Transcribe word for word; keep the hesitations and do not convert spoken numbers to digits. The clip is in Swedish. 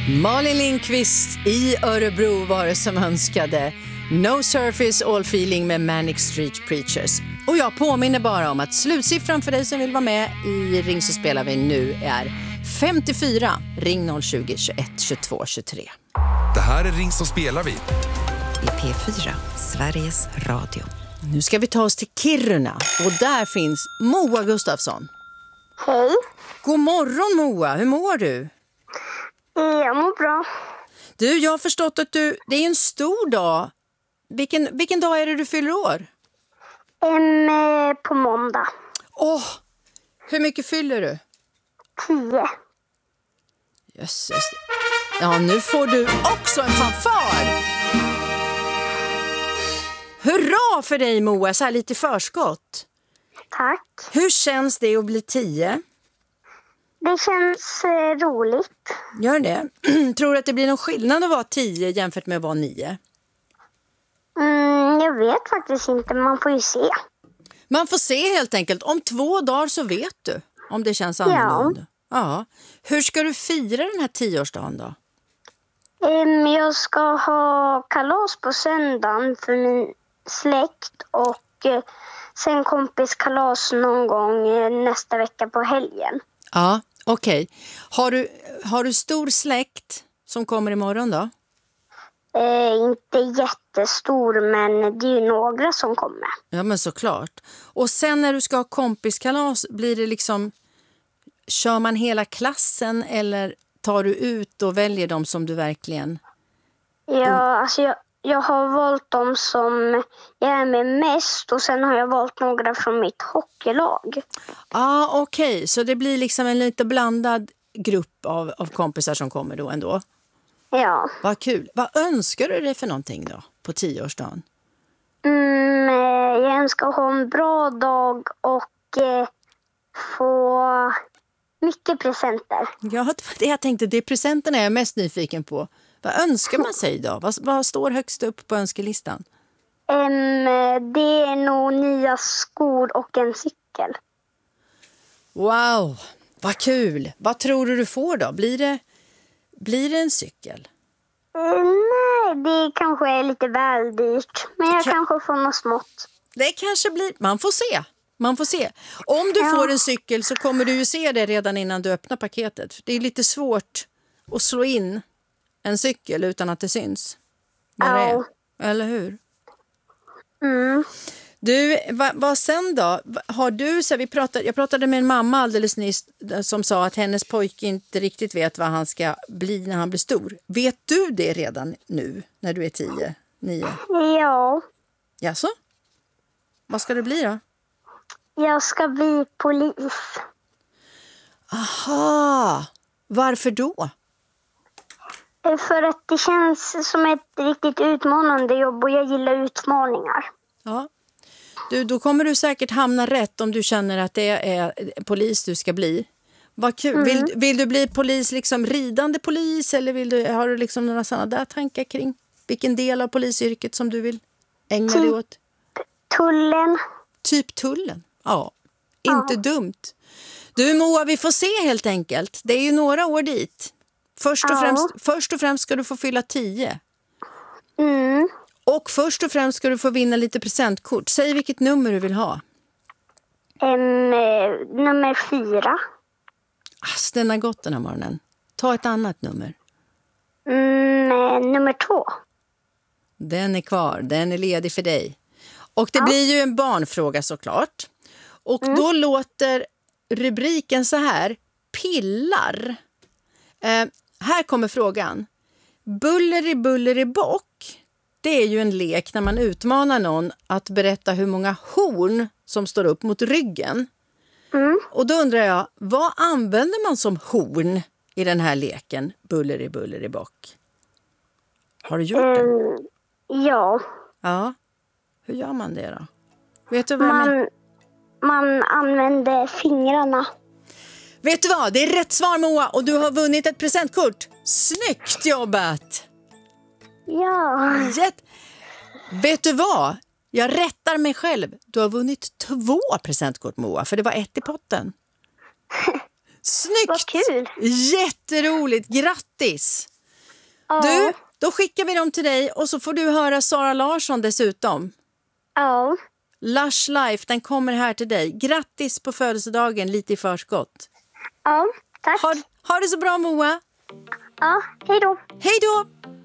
Malin Lindqvist i Örebro var det som önskade No Surface All Feeling med Manic Street Preachers. Och jag påminner bara om att slutsiffran för dig som vill vara med i Ring så spelar vi nu är femtiofyra. Ring noll tjugo, tjugoett, tjugotvå, tjugotre. Det här är Ring så spelar vi i P fyra, Sveriges Radio. Nu ska vi ta oss till Kiruna och där finns Moa Gustafsson. Hej. God morgon Moa, hur mår du? Jag mår bra. Du, jag har förstått att du, det är en stor dag. Vilken, vilken dag är det du fyller år? En eh, på måndag. Åh, oh, hur mycket fyller du? Tio. Jösses. Ja, nu får du också en fanfar. Hurra för dig Moa, så här lite förskott. Tack. Hur känns det att bli tio? Det känns eh, roligt. Gör det? Tror du att det blir någon skillnad att vara tio jämfört med att vara nio? Mm, jag vet faktiskt inte, man får ju se. Man får se helt enkelt. Om två dagar så vet du om det känns annorlunda. Ja. Ja. Hur ska du fira den här tioårsdagen då? Um, jag ska ha kalas på söndagen för min släkt och eh, sen kompiskalas någon gång eh, nästa vecka på helgen. Ja, okej. Okay. Har du, har du stor släkt som kommer imorgon då? Eh, inte jättestor, men det är ju några som kommer. Ja, men såklart. Och sen när du ska ha kompiskalas, blir det liksom, kör man hela klassen eller tar du ut och väljer dem som du verkligen... Ja, mm. alltså jag, jag har valt dem som jag är med mest och sen har jag valt några från mitt hockeylag. Ah, okej. Okay. Så det blir liksom en lite blandad grupp av, av kompisar som kommer då ändå? Ja. Vad kul. Vad önskar du dig för någonting då på tioårsdagen? Mm, jag önskar ha en bra dag och eh, få mycket presenter. Ja, det jag tänkte, det är presenterna jag är mest nyfiken på. Vad önskar man sig då? Vad, vad står högst upp på önskelistan? Um, det är nog nya skor och en cykel. Wow, vad kul. Vad tror du du får då? Blir det, blir det en cykel? Uh, nej, det kanske är lite väl dyrt. Men jag kan... kanske får något smått. Det kanske blir... Man får se. Man får se. Om du ja. får en cykel så kommer du ju se det redan innan du öppnar paketet. Det är lite svårt att slå in en cykel utan att det syns. Vad ja. det är. Eller hur? Mm. Du, vad, vad sen då? Har du, så vi pratade, jag pratade med en mamma alldeles nyss som sa att hennes pojke inte riktigt vet vad han ska bli när han blir stor. Vet du det redan nu när du är tio, nio? Ja. Jaså? Vad ska du bli då? Jag ska bli polis. Aha! Varför då? För att det känns som ett riktigt utmanande jobb och jag gillar utmaningar. Ja. Du, då kommer du säkert hamna rätt om du känner att det är polis du ska bli. Vad kul. Mm. Vill, vill du bli polis, liksom ridande polis, eller vill du, har du liksom några sådana där tankar kring vilken del av polisyrket som du vill ägna typ dig åt? Tullen. Typ tullen? Ja, inte ja. dumt. Du Moa, vi får se helt enkelt. Det är ju några år dit. Först och, ja. främst, först och främst ska du få fylla tio. Mm. Och först och främst ska du få vinna lite presentkort. Säg vilket nummer du vill ha. Um, eh, nummer fyra. Ass, den har gått den här morgonen. Ta ett annat nummer. Mm, eh, nummer två. Den är kvar. Den är ledig för dig. Och det ja. blir ju en barnfråga såklart. Och mm. då låter rubriken så här. Pillar. Eh, här kommer frågan. Buller i buller i bock. Det är ju en lek när man utmanar någon att berätta hur många horn som står upp mot ryggen. Mm. Och då undrar jag, vad använder man som horn i den här leken? Buller i buller i bock. Har du gjort mm, det? Ja. Ja. Hur gör man det då? Vet du vad man, jag man använder fingrarna. Vet du vad? Det är rätt svar Moa och du har vunnit ett presentkort. Snyggt jobbat! Ja. Jätte... Vet du vad? Jag rättar mig själv. Du har vunnit två presentkort Moa, för det var ett i potten. Snyggt! Vad kul! Jätteroligt! Grattis! Ja. Du, då skickar vi dem till dig och så får du höra Sara Larsson dessutom. Ja. Lush Life, den kommer här till dig. Grattis på födelsedagen, lite i förskott. Ja, tack. Ha, ha det så bra, Moa. Ja, hej då. Hej då!